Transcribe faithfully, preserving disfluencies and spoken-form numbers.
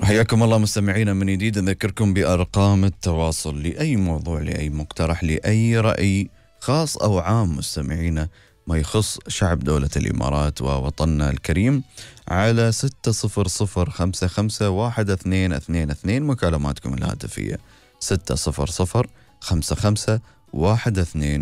حياكم الله مستمعينا من جديد. نذكركم بأرقام التواصل لأي موضوع، لأي مقترح، لأي رأي خاص أو عام مستمعينا ما يخص شعب دولة الإمارات ووطننا الكريم، على ستة صفر صفر خمسة خمسة واحد اثنين اثنين اثنين مكالماتكم الهاتفية ستة صفر صفر خمسة خمسة واحد اثنين